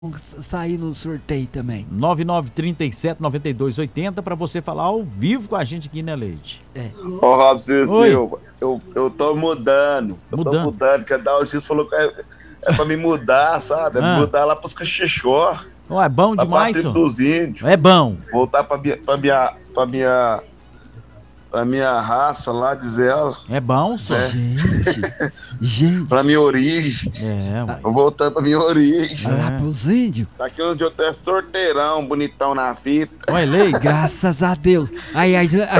sair no sorteio também. 9937-9280 para você falar ao vivo com a gente aqui, né, Leite? Ô, Robson Silva, eu tô mudando. Mudando? Tô mudando, que a Dalgis falou que é pra me mudar, sabe? É mudar lá pros Caxixó. Oh, é bom demais, isso. Dos índios. É bom. Voltar pra minha raça lá, diz ela. É bom, só. Gente. Pra minha origem. Vou voltando pra minha origem. Lá pros índios. Tá aqui onde eu tenho sorteirão, bonitão na fita. Oi, Lei. Graças a Deus. Aí a gente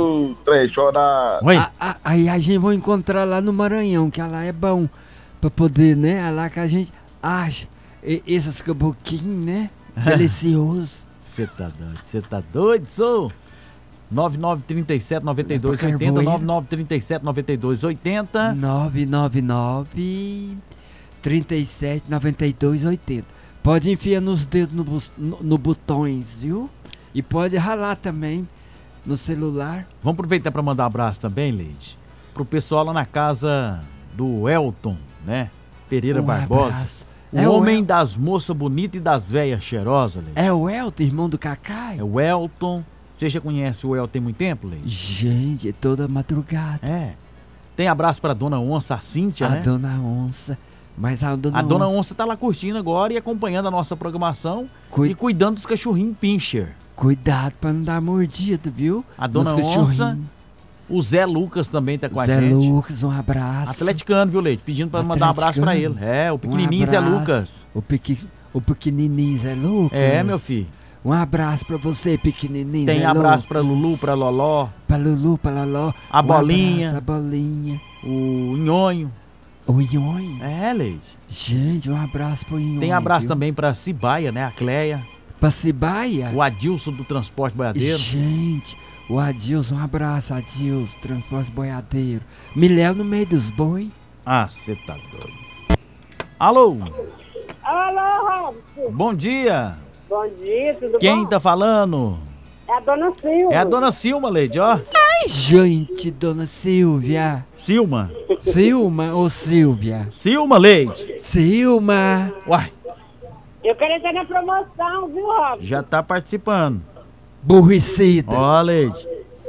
Aí a gente vai encontrar lá no Maranhão, que lá é bom. Pra poder, né? É lá que a gente acha esses caboquinhos, né? Delicioso. Você tá doido, sou? 9937-9280, 9937-9280. 999-37-9280. Pode enfiar nos dedos no botões, viu? E pode ralar também no celular. Vamos aproveitar para mandar um abraço também, Leide, pro pessoal lá na casa do Elton, né? Pereira Barbosa. Abraço. O homem das moças bonitas e das velhas cheirosas, Leide. É o Elton, irmão do Cacai? É o Elton. Você já conhece o Elton tem muito tempo, Leide? Gente, é toda madrugada. Tem abraço pra Dona Onça, a Cíntia, né? A Dona Onça. Mas a Dona Onça tá lá curtindo agora e acompanhando a nossa programação e cuidando dos cachorrinhos pincher. Cuidado pra não dar mordido, viu? A Dona Onça, o Zé Lucas também tá com a gente. Zé Lucas, um abraço. Atleticano, viu, Leite? Pedindo pra mandar um abraço pra ele. O pequenininho Zé Lucas. O pequenininho Zé Lucas. Meu filho. Um abraço pra você, pequenininho. Tem abraço pra Lulu, pra Loló. Pra Lulu, pra Loló. A Bolinha. A Bolinha. O Nhonho. O Nhonho? Leite. Gente, um abraço pro Nhonho. Tem abraço também pra Cibaia, né? A Cleia. Pra Cibaia? O Adilson do Transporte Boiadeiro. Gente, o Adilson, um abraço, Adilson, Transporte Boiadeiro. Miléu no meio dos boi. Você tá doido. Alô? Alô, Robson. Bom dia. Bom dia, tudo bom? Quem tá falando? É a Dona Silva. É a Dona Silma, Leide, ó. Ai, gente, Dona Silvia. Silma. Silma ou Silvia? Silma, Leide. Silma. Uai. Eu quero entrar na promoção, viu, Robson? Já tá participando. Burricida. Ó, Leide.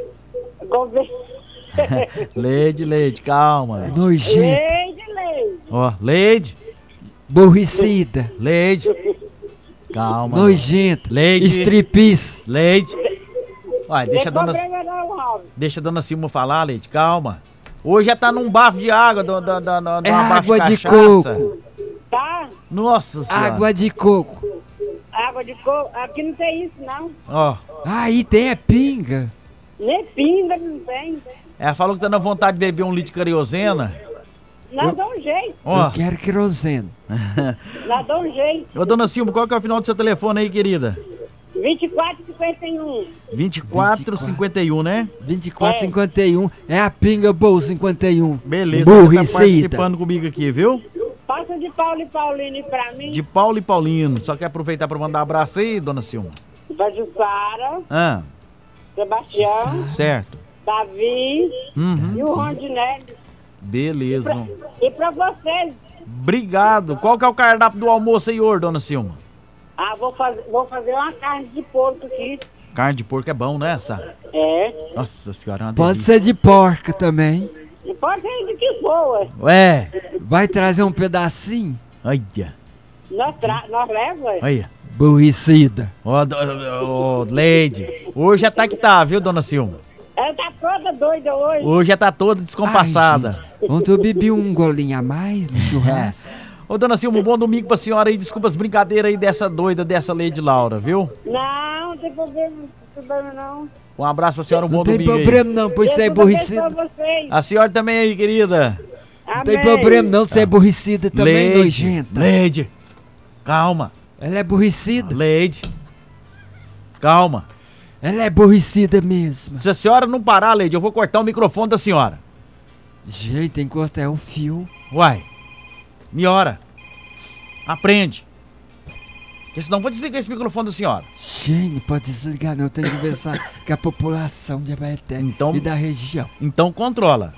Leide, calma. Nojento. Leide. Ó, Leide. Burricida. Leide. Calma. Nojento. Leide. Estripis. Leide. Olha, deixa a dona Silma falar, Leide, calma. Hoje já tá num bafo de água, água de coco. Tá? Nossa senhora. Água de coco. Água de coco? Aqui não tem isso, não. Ó. Aí tem pinga. Nem pinga não tem. Ela falou que tá na vontade de beber um litro de cariozena. Nós dá um jeito. Eu quero querosene. Nós dá um jeito. Ô, dona Silma, qual que é o final do seu telefone aí, querida? 2451. 2451, né? 2451. É a pinga boa 51. Beleza, você tá participando comigo aqui, viu? Passa de Paulo e Paulino pra mim. De Paulo e Paulino. Só quer aproveitar pra mandar um abraço aí, dona Silma? Pra Jussara. Sebastião. Certo. Davi. E o Rondinelli. Beleza. E pra vocês. Obrigado. Qual que é o cardápio do almoço aí, Dona Silma? Vou fazer uma carne de porco aqui. Carne de porco é bom, né, Sara? Nossa senhora, é uma delícia. Pode ser de porco também. E pode ser de que for, Vai trazer um pedacinho? Olha. Nós leva, Olha. Burricida. Ó, Leide. Hoje já tá que tá, viu, dona Silma? Ela tá toda doida hoje. Hoje já tá toda descompassada. Ontem eu bebi um golinho a mais no churrasco. Ô, dona Silma, um bom domingo pra senhora aí. Desculpa as brincadeiras aí dessa doida, dessa Leide Laura, viu? Não tem problema não. Um abraço pra senhora, um bom domingo aí. Não tem problema não, pois você é burricida. A senhora também aí, querida. Amém. Não tem problema não, você é burricida também, nojenta. Leide, calma. Ela é burricida? Leide, calma. Ela é burricida mesmo. Se a senhora não parar, Leide, eu vou cortar o microfone da senhora. Gente, encosta é um fio. Uai, melhora. Aprende. Porque senão eu vou desligar esse microfone da senhora. Gente, não pode desligar não, eu tenho que conversar com a população de Abaeté e da região. Então controla.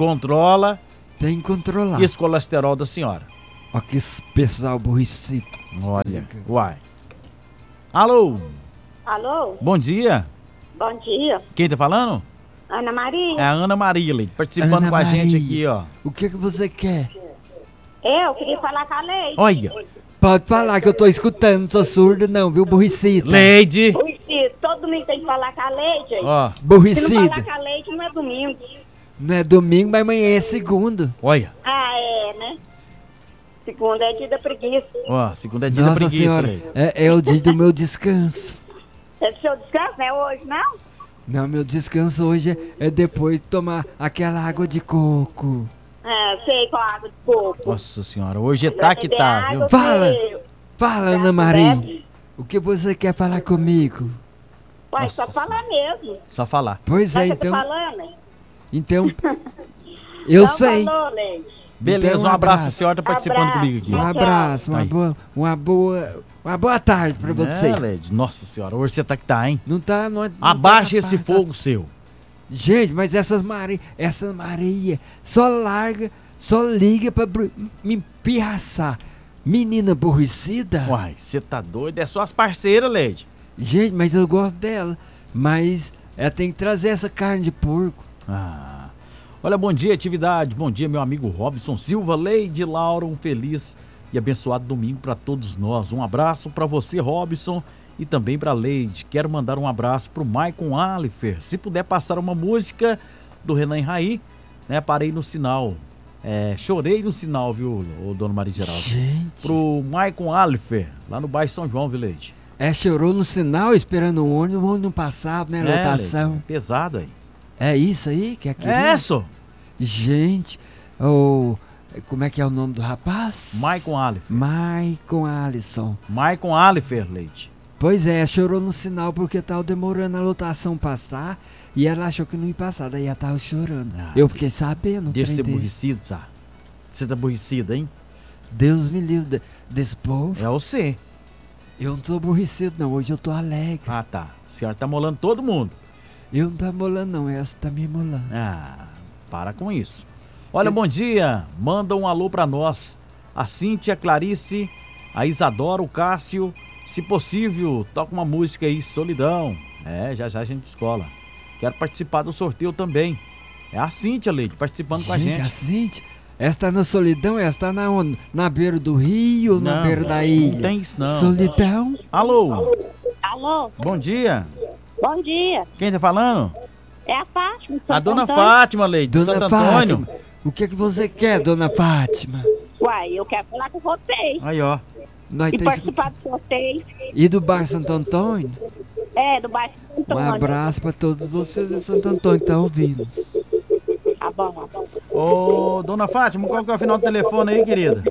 Controla. Tem que controlar. Esse colesterol da senhora. Ó que pessoal aborrecido. Olha, uai. Alô, Alô? bom dia. Bom dia. Quem tá falando? Ana Maria? É a Ana Maria, Leide, participando Ana com a gente Maria. aqui, ó. O que você quer? Eu queria falar com a Leide. Olha, Pode falar que eu tô escutando, não sou surdo não, viu, burricida? Leide. Ui, filho, todo domingo tem que falar com a Leide. Ó, Se não falar Burricida. com a Leide, não é domingo. Não é domingo, mas amanhã é segundo. olha. Ah, é, né? Segunda é dia da preguiça. Ó, segunda é dia da Nossa preguiça, senhora, Leide. é o dia do meu descanso. É do seu descanso, não é hoje, não? Não, meu descanso hoje é depois de tomar aquela água de coco. Ah, sei, com água de coco. Nossa senhora, hoje tá que tá, viu? Fala. filho. Fala, Já Ana Maria. bebe? O que você quer falar comigo? Uai, Nossa só falar mesmo. Só falar. Pois é, Mas você então. tá falando? Então. Eu Então sei. falou, Leide. Beleza, Então, um abraço abraço. pra senhora, tá participando Abraço. comigo aqui. Um abraço, Aí. uma boa tarde pra você. É, Leide, nossa senhora, hoje você tá que tá, hein? Não tá. Não Abaixa tá esse capaz, fogo seu. tá? Gente, mas essa Maria só larga, só liga pra me pirraçar. Menina aborrecida. Uai, você tá doido? É só as parceiras, Leide. Gente, mas eu gosto dela. Mas ela tem que trazer essa carne de porco. Ah, olha, bom dia, atividade. Bom dia, meu amigo Robson Silva, Leide, Laura, um feliz e abençoado domingo para todos nós. Um abraço para você, Robson, e também para Leide. Quero mandar um abraço pro Maicon Alifer. Se puder passar uma música do Renan Raí, né? Parei no sinal. Chorei no sinal, viu, o Dona Maria Geraldo? Gente. Pro Maicon Alifer, lá no bairro São João, viu, Leide? Chorou no sinal esperando o ônibus não passava, né? Lotação. Leide, pesado aí. É isso aí que é aquilo? É, só. Gente, como é que é o nome do rapaz? Maicon Alifer. Maicon Alisson. Maicon Alifer, Leide. Pois é, chorou no sinal porque tava demorando a lotação passar e ela achou que não ia passar, daí ela tava chorando. Ah, Eu fiquei sabendo. Deve trem ser desse. aborrecido, sabe? Você tá aborrecido, hein? Deus me livre desse povo. É você. Eu não sou aborrecido não, hoje eu tô alegre. Ah, tá. A senhora tá molando todo mundo. Eu não tô molando não, essa tá me molando. Ah, para com isso. Olha, bom dia. Manda um alô pra nós. A Cíntia, a Clarice, a Isadora, o Cássio. Se possível, toca uma música aí, Solidão. Já a gente escola. Quero participar do sorteio também. É a Cíntia, Leide, participando com a gente. A Cíntia, essa tá na solidão, essa tá na onde? Na beira do rio ou na Não, beira da não ilha? tem isso não. Solidão? Alô, Alô? bom dia. Bom dia. Quem tá falando? É a Fátima. de A Santo dona Antônio. Fátima, Leide, de Dona Santo Antônio. Fátima, o que você quer, dona Fátima? Uai, eu quero falar com vocês. Aí, ó. Nós E tá participar do sorteio. E do bar Santo Antônio? Do bairro de Santo Um Antônio. abraço pra todos vocês em Santo Antônio que tá ouvindo. Tá bom. Ô, dona Fátima, qual que é o final do telefone aí, querida?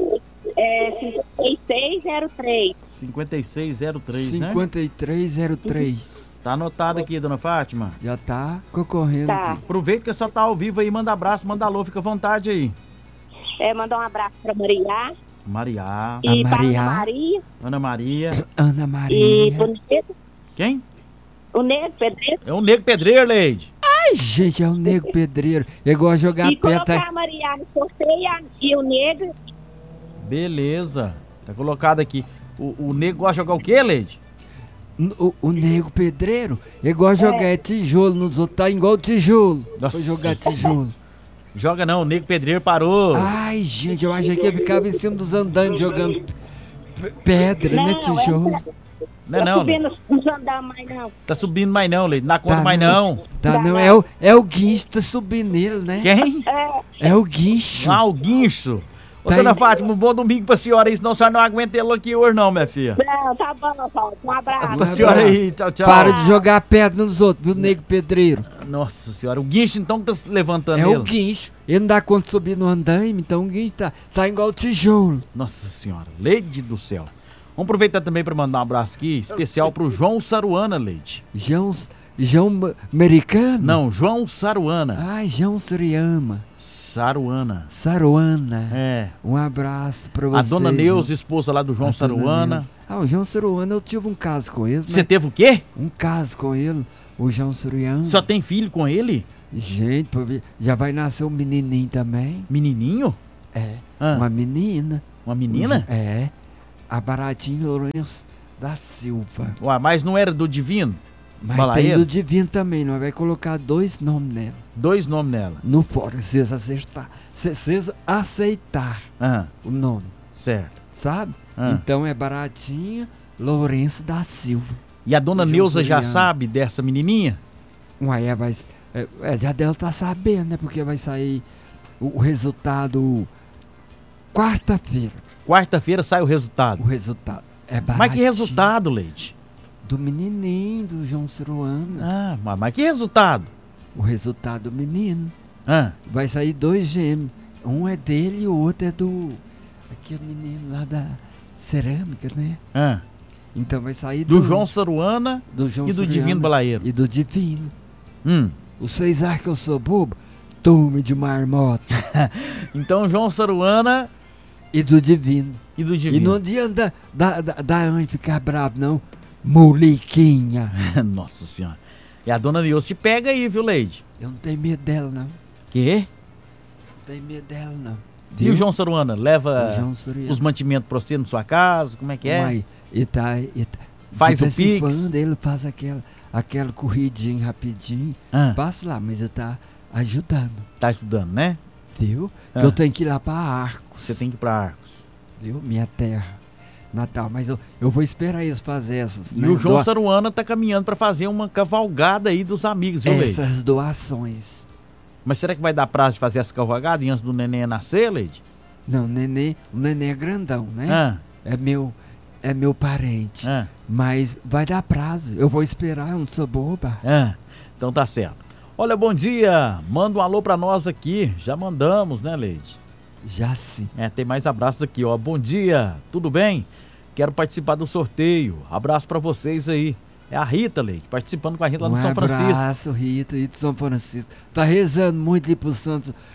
5603. 5603, né? 5303. Tá anotado aqui, dona Fátima. Já tá concorrendo Tá. aqui. Aproveita que só tá ao vivo aí, manda abraço, manda alô, fica à vontade aí. Mandar um abraço pra Maria. Maria, E para Maria. Ana Maria. Ana Maria. Ana E Maria. pro Negro. Quem? O Negro, Pedreiro. É o Nego Pedreiro, Leide. Ai, gente, é o Nego Pedreiro. Ele gosta de jogar E colocar pedra. a Maria no sorteio e o Negro. Beleza. Tá colocado aqui. O Nego gosta de jogar o quê, Leide? O Nego Pedreiro, ele gosta de jogar tijolo nos outros, tá igual tijolo. Nossa. Foi jogar tijolo. Joga não, o Nego Pedreiro parou. Ai, gente, eu achei que ele ficava em cima dos andaimes jogando pedra, né, tijolo? Não é Tá não, subindo Leide. os andares mais não. Tá subindo mais não, Leide. Não dá conta Tá mais não. não. Tá, Tá não, não. é o guincho que tá subindo nele, né? Quem? É o guincho. Ah, o guincho. Ô, Tá dona aí. Fátima, um bom domingo pra senhora aí, senão a senhora não aguenta ele aqui hoje não, minha filha. Não, tá bom, Paulo. Um abraço. Pra senhora aí, tchau, tchau. Para de jogar pedra nos outros, viu, Nego Pedreiro? Nossa senhora, o guincho então que tá se levantando É ele. o guincho. Ele não dá conta de subir no andaime, então o guincho tá igual o tijolo. Nossa senhora, Leide do céu. Vamos aproveitar também para mandar um abraço aqui, especial pro João Saruana, Leide. João Americano? Não, João Saruana. Ai, João Suriama. Saruana. Saruana. É. Um abraço pra você. A dona Neuza, esposa lá do João A dona Saruana. Neuza. O João Saruana, eu tive um caso com ele. Você Né? teve o quê? Um caso com ele, o João Suriama. Só tem filho com ele? Gente, já vai nascer um menininho também. Menininho? É, Ah, uma menina. uma menina? É. a Baratinha Lourenço da Silva. Ué, mas não era do Divino? Mas Balaeiro? tem do Divino também, nós vai colocar 2 nomes nela. 2 nomes nela. No fora, se vocês acertar. Se vocês aceitar Ah, o nome, certo. sabe? Ah. Então é Baratinha Lourenço da Silva. E a dona João Neuza já Soriano. sabe dessa menininha? Ué, já dela tá sabendo, né? Porque vai sair o resultado quarta-feira. Quarta-feira sai o resultado. O resultado é Baratinha. Mas que resultado, Leide? Do menininho, do João Ciruana. Ah, mas que resultado? O resultado do menino. Ah, Vai sair 2 gêmeos. Um é dele e o outro é do... aquele menino lá da cerâmica, né? ah. Então vai sair Do João Saruana do João e do Soriano Divino Balaeiro. E do Divino. Hum. Vocês acham que eu sou bobo? Tome de marmota. Então, João Saruana E do Divino. e do E Divino. não adianta da Anne ficar bravo, não. Moliquinha. Nossa Senhora. E a dona Neuza te pega aí, viu, Leide? Eu não tenho medo dela, não. Quê? Não tenho medo dela, não. E o João Saruana? Leva O João Soriano. os mantimentos pra você na sua casa? Como é que é? Uai, Faz de o vez em Pix? quando ele faz aquela corridinha rapidinho. Ah, Passa lá, mas ele tá ajudando, tá estudando, né? viu? Ah. Que eu tenho que ir lá pra Arcos. Você tem que ir pra Arcos. Viu? Minha terra natal. Mas eu vou esperar eles fazer essas. E né, o João Saruana tá caminhando pra fazer uma cavalgada aí dos amigos, viu, Leide? essas doações. Mas será que vai dar prazo de fazer essa cavalgada antes do neném nascer, Leide? Não, o neném é grandão, né? Ah, É meu parente. ah, Mas vai dar prazo. Eu vou esperar, eu não sou boba. ah. Então tá certo. Olha, bom dia. Manda um alô pra nós aqui. Já mandamos, né, Leide? Já sim. Tem mais abraços aqui, ó. Bom dia, tudo bem? Quero participar do sorteio. Abraço pra vocês aí. É a Rita, Leite, participando com a Rita lá no São Francisco. Um abraço, Rita, e do São Francisco. Tá rezando muito ali pro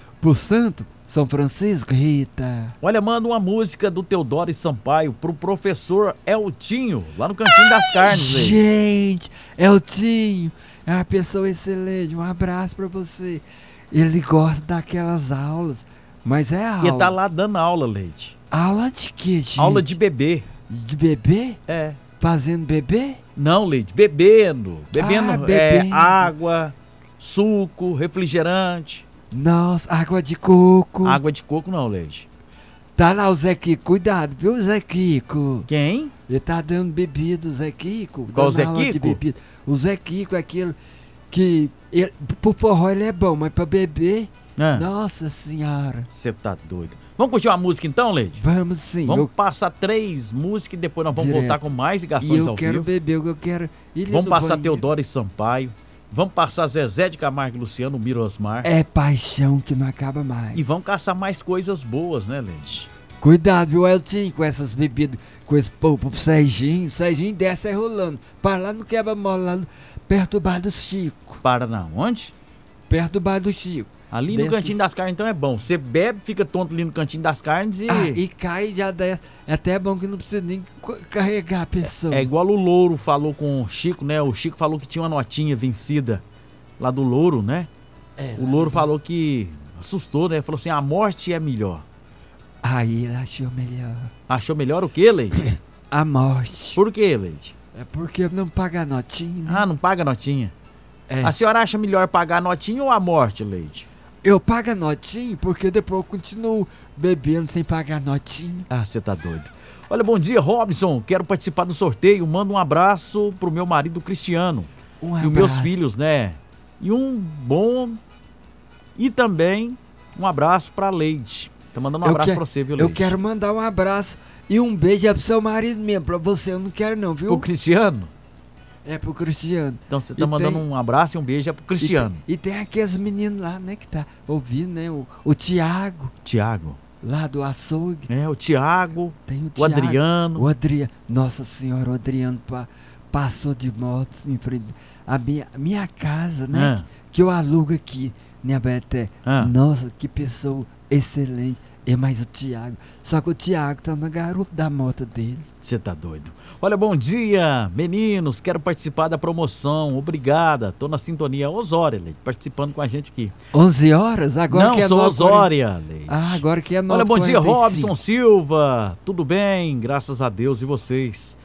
santo São Francisco, Rita. Olha, manda uma música do Teodoro Sampaio pro professor Eltinho, lá no Cantinho das Carnes, Leite. Gente, Eltinho, é uma pessoa excelente. Um abraço pra você. Ele gosta daquelas aulas, mas é aula. E ele tá lá dando aula, Leite. Aula de quê, gente? Aula de bebê. De bebê? É. Fazendo bebê? Não, Leite, bebendo. Bebendo, bebendo. água, suco, refrigerante. Nossa, água de coco. Água de coco não, Leite. Tá lá o Zé Kiko, cuidado, viu, Zé Kiko? Quem? Ele tá dando bebida, o Zé Kiko. Qual o dando Zé aula de Kiko? bebida. O Zé Kiko é aquele que... pro forró ele é bom, mas pra beber... Nossa senhora. Você tá doido. Vamos curtir uma música então, Leide? Vamos sim. Vamos passar 3 músicas e depois nós vamos Direto. voltar com mais E ligações eu ao quero vivo. beber, eu quero... ir Vamos no passar banheiro. Teodoro e Sampaio. Vamos passar Zezé de Camargo e Luciano, Mirosmar. É paixão que não acaba mais. E vamos caçar mais coisas boas, né, Leide? Cuidado, viu, Eltinho, com essas bebidas, com esse povo pro Serginho. Serginho desce aí rolando. Para lá no quebra-mola, lá perto do bar do Chico. Para na onde? Perto do bar do Chico. Ali Desce- no Cantinho das Carnes então é bom. Você bebe, fica tonto ali no Cantinho das Carnes e... E cai e já desce. É até bom que não precisa nem carregar a pessoa. É igual o Louro falou com o Chico, né? O Chico falou que tinha uma notinha vencida lá do Louro, né? É, O Louro falou que assustou, né? Falou assim, a morte é melhor. Aí ele achou melhor. Achou melhor o quê, Leite? A morte. Por quê, Leite? É porque não paga notinha, né? Ah, não paga notinha. É. A senhora acha melhor pagar a notinha ou a morte, Leite? Eu pago a notinha porque depois eu continuo bebendo sem pagar notinha. Ah, você tá doido. Olha, bom dia, Robson. Quero participar do sorteio. Manda um abraço pro meu marido Cristiano. Um E os abraço. meus filhos, né? E um bom... E também um abraço pra Leite. Tá mandando um abraço pra você, viu, Leite? Eu quero mandar um abraço e um beijo é pro seu marido mesmo. Pra você eu não quero não, viu? Pro Cristiano? É pro Cristiano. Então você tá E mandando tem- um abraço e um beijo pro Cristiano. E tem aqueles meninos lá, né, que tá ouvindo, né? O Tiago, Tiago. lá do açougue. É, o Tiago, Tem o o Tiago. Adriano. O Adriano. Nossa senhora, o Adriano passou de moto em frente à minha casa, né? Ah. Que eu alugo aqui, né, Beté? Ah. Nossa, que pessoa excelente. Mas o Tiago, só que o Tiago tá na garupa da moto dele. Você tá doido. Olha, bom dia, meninos. Quero participar da promoção. Obrigada. Tô na sintonia. Osória, Leite, participando com a gente aqui. 11 horas? Agora Não, que é sou 9h40. Osória, Leite. Ah, agora que é 9h45. Olha, bom dia, Robson Silva. Tudo bem? Graças a Deus e vocês.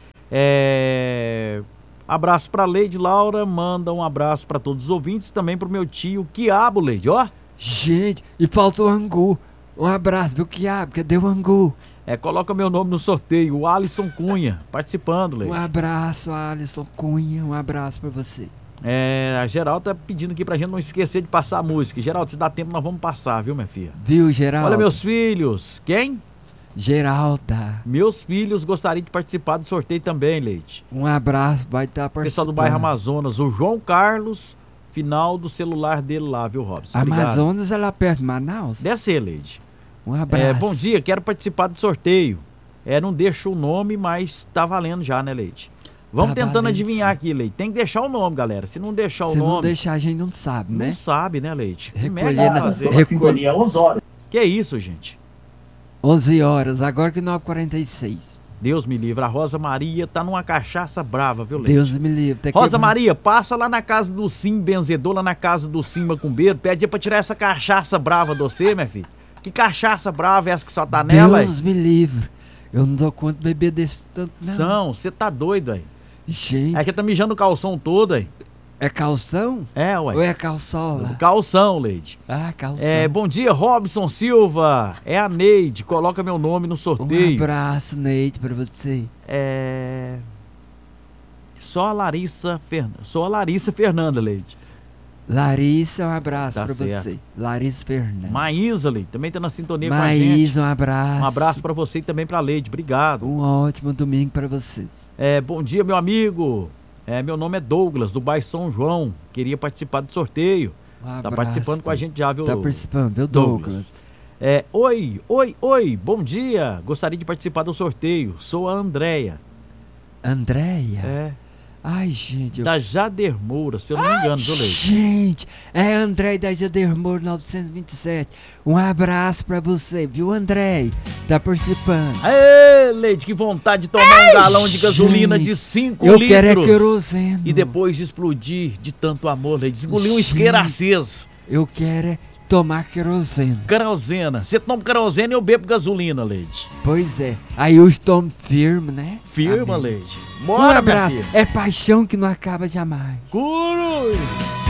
Abraço pra Leide Laura. Manda um abraço pra todos os ouvintes. Também pro meu tio Quiabo, Leide, ó. Gente, e falta o Angu. Um abraço, viu, Quiabo? Cadê o Angu? Coloca meu nome no sorteio, o Alisson Cunha, participando, Leide. Um abraço, Alisson Cunha. Um abraço pra você. A Geraldo tá pedindo aqui pra gente não esquecer de passar a música. Geraldo, se dá tempo, nós vamos passar, viu, minha filha? Viu, Geraldo? Olha, meus filhos. Quem? Geralda. Meus filhos gostariam de participar do sorteio também, Leite. Um abraço, vai estar participando. Pessoal do bairro Amazonas, o João Carlos, final do celular dele lá, viu, Robson? Obrigado. Amazonas é lá perto de Manaus? Deve ser, Leite. Um abraço. Bom dia, quero participar do sorteio. Não deixa o nome, mas tá valendo já, né, Leite? Vamos Tá tentando valendo, adivinhar sim. aqui, Leite. Tem que deixar o nome, galera. Se não deixar o Se nome... não deixar, a gente não sabe, né? Não sabe, né, Leite? Que Recolher merda na- fazer. recolher- Que é isso, gente? 11 horas, agora que 9h46. Deus me livre. A Rosa Maria tá numa cachaça brava, viu, Leite? Deus me livre. Tá Rosa quebrando- Maria, passa lá na casa do Sim Benzedor, lá na casa do Sim Macumbeiro. Pede pra tirar essa cachaça brava de você, minha filha. Que cachaça brava é essa que só tá nela, aí? Deus me livre. Eu não dou conta de beber desse tanto, não. Você tá doido, aí. Gente, É que tá mijando o calção todo, aí. é calção? Ué. Ou é calçola? Calção, Leide. Ah, calção. Bom dia, Robson Silva. É a Neide. Coloca meu nome no Um sorteio. abraço, Neide, pra você. Só a Larissa Fernanda, Leide. Larissa, um abraço Tá pra certo. você. Larissa Fernandes. Maísa, Leide, também tá na sintonia com a gente. Maísa, um abraço. Um abraço pra você e também pra Leide. Obrigado. Um ótimo domingo pra vocês. Bom dia, meu amigo. Meu nome é Douglas, do bairro São João. Queria participar do sorteio. Um Tá abraço. participando com a gente já, viu? Tá participando, viu, Douglas. Douglas? Oi, bom dia. Gostaria de participar do sorteio. Sou a Andréia. Andréia? Ai, gente. Da Jader Moura, se eu não me engano, viu, Leide? Gente, é André da Jadermor 927. Um abraço pra você, viu, André? Tá participando. Aê, Leide, que vontade de tomar um galão de gasolina gente, de 5 Eu litros. quero é queroseno. E depois de explodir de tanto amor, Leide. Engoliu um isqueiro Gente. aceso. Eu quero é tomar queroseno. Querosena. Você toma querosena e eu bebo gasolina, Leide. Pois é. Aí eu estou firme, né? Firma, Amém. Leide. Um Bora, minha abraço. filha. É paixão que não acaba jamais. Curo!